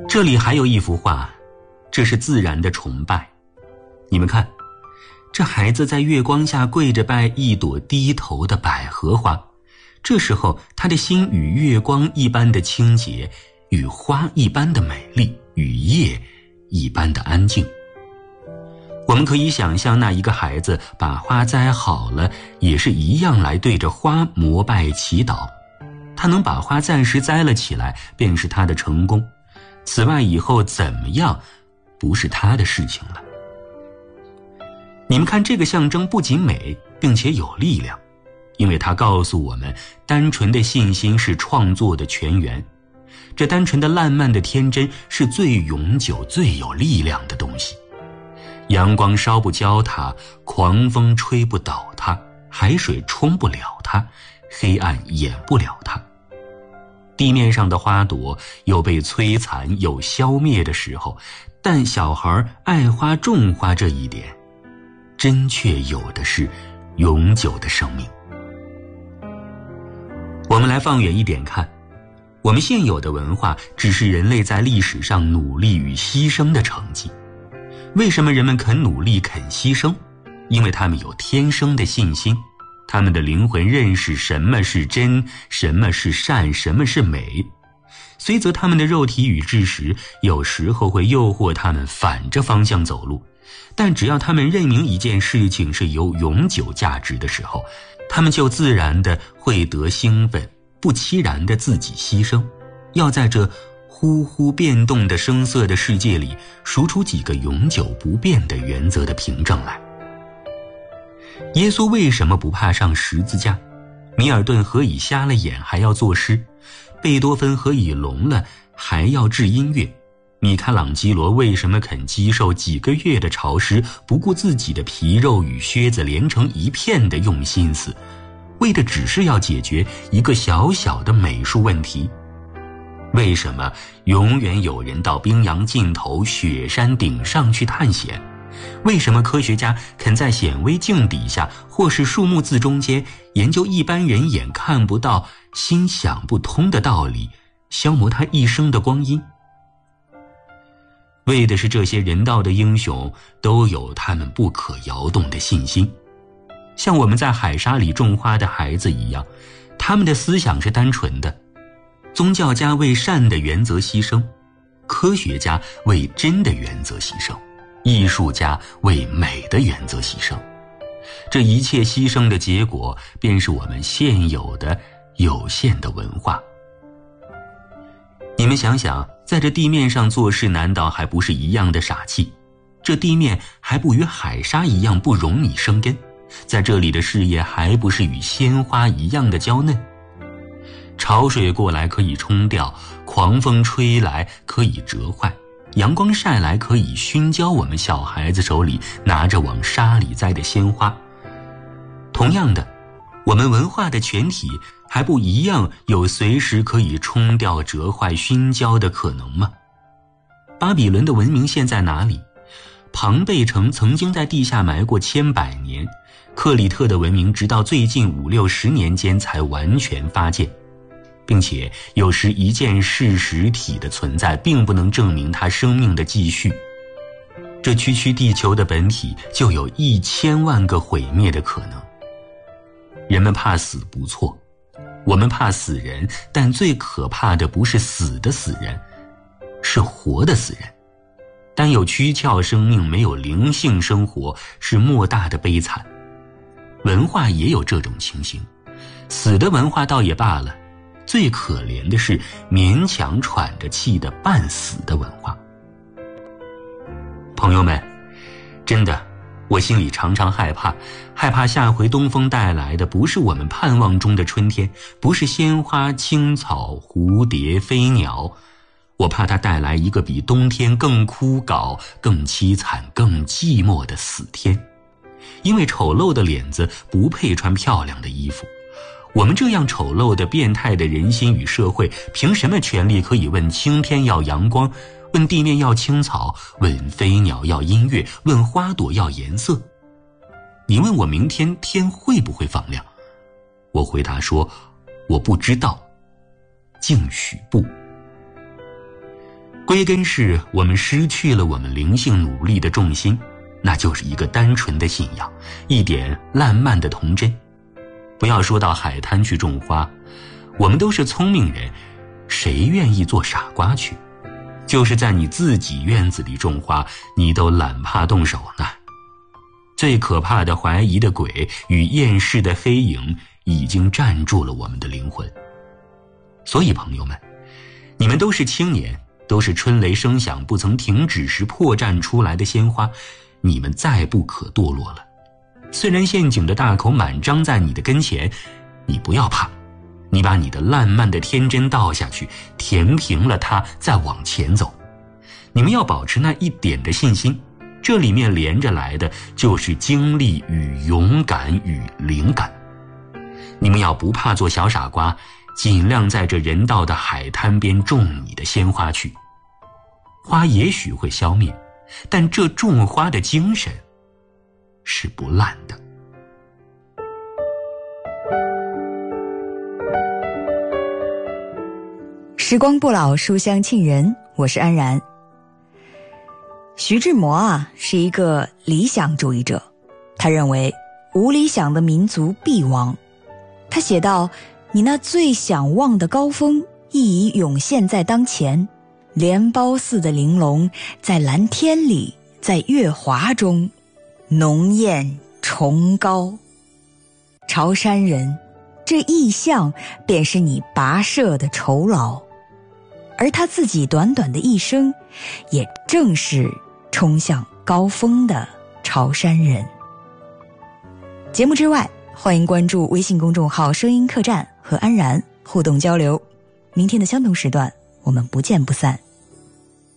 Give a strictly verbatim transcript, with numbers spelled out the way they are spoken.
这里还有一幅画，这是自然的崇拜。你们看，这孩子在月光下跪着拜一朵低头的百合花，这时候他的心与月光一般的清洁，与花一般的美丽，与夜一般的安静。我们可以想象那一个孩子把花栽好了，也是一样来对着花膜拜祈祷。他能把花暂时栽了起来，便是他的成功。此外以后怎么样，不是他的事情了。你们看，这个象征不仅美，并且有力量，因为它告诉我们，单纯的信心是创作的泉源。这单纯的烂漫的天真是最永久最有力量的东西。阳光烧不焦它，狂风吹不倒它，海水冲不了它，黑暗掩不了它。地面上的花朵有被摧残有消灭的时候，但小孩爱花种花这一点，真确有的是永久的生命。我们来放远一点看，我们现有的文化只是人类在历史上努力与牺牲的成绩。为什么人们肯努力肯牺牲？因为他们有天生的信心，他们的灵魂认识什么是真，什么是善，什么是美。虽则他们的肉体与知识有时候会诱惑他们反着方向走路，但只要他们认明一件事情是有永久价值的时候，他们就自然的会得兴奋，不期然的自己牺牲，要在这忽忽变动的声色的世界里数出几个永久不变的原则的凭证来。耶稣为什么不怕上十字架？米尔顿何以瞎了眼还要作诗？贝多芬何以聋了还要制音乐？米开朗基罗为什么肯接受几个月的潮湿，不顾自己的皮肉与靴子连成一片的用心思，为的只是要解决一个小小的美术问题？为什么永远有人到冰洋尽头雪山顶上去探险？为什么科学家肯在显微镜底下或是树木字中间研究一般人眼看不到心想不通的道理，消磨他一生的光阴？为的是这些人道的英雄都有他们不可摇动的信心，像我们在海沙里种花的孩子一样，他们的思想是单纯的。宗教家为善的原则牺牲，科学家为真的原则牺牲，艺术家为美的原则牺牲。这一切牺牲的结果，便是我们现有的有限的文化。你们想想，在这地面上做事，难道还不是一样的傻气？这地面还不与海沙一样不容你生根？在这里的事业还不是与鲜花一样的娇嫩？潮水过来可以冲掉，狂风吹来可以折坏，阳光晒来可以熏焦我们小孩子手里拿着往沙里栽的鲜花。同样的，我们文化的全体还不一样有随时可以冲掉折坏熏焦的可能吗？巴比伦的文明现在哪里？庞贝城曾经在地下埋过千百年，克里特的文明直到最近五六十年间才完全发现，并且有时一件事实体的存在并不能证明它生命的继续。这区区地球的本体就有一千万个毁灭的可能。人们怕死不错，我们怕死人，但最可怕的不是死的死人，是活的死人。单有躯壳生命没有灵性生活，是莫大的悲惨。文化也有这种情形，死的文化倒也罢了，最可怜的是勉强喘着气的半死的文化。朋友们，真的，我心里常常害怕，害怕下回东风带来的不是我们盼望中的春天，不是鲜花、青草、蝴蝶、飞鸟，我怕它带来一个比冬天更枯槁、更凄惨、更寂寞的死天。因为丑陋的脸子不配穿漂亮的衣服，我们这样丑陋的变态的人心与社会，凭什么权利可以问青天要阳光，问地面要青草，问飞鸟要音乐，问花朵要颜色？你问我明天天会不会放亮，我回答说我不知道，竟许不。 归根是我们失去了我们灵性努力的重心，那就是一个单纯的信仰，一点烂漫的童真。不要说到海滩去种花，我们都是聪明人，谁愿意做傻瓜去？就是在你自己院子里种花，你都懒怕动手呢。最可怕的怀疑的鬼与厌世的黑影已经占住了我们的灵魂。所以朋友们，你们都是青年，都是春雷声响不曾停止时破绽出来的鲜花，你们再不可堕落了。虽然陷阱的大口满张在你的跟前，你不要怕，你把你的烂漫的天真倒下去，填平了它，再往前走。你们要保持那一点的信心，这里面连着来的就是经历与勇敢与灵感。你们要不怕做小傻瓜，尽量在这人道的海滩边种你的鲜花去。花也许会消灭，但这种花的精神是不烂的。 时光不老，书香沁人，我是安然。徐志摩啊，是一个理想主义者，他认为无理想的民族必亡。他写道，你那最想望的高峰亦已涌现在当前，莲苞似的玲珑在蓝天里，在月华中浓艳崇高。潮山人，这意象便是你跋涉的酬劳，而他自己短短的一生，也正是冲向高峰的潮山人。节目之外，欢迎关注微信公众号声音客栈和安然互动交流。明天的相同时段，我们不见不散。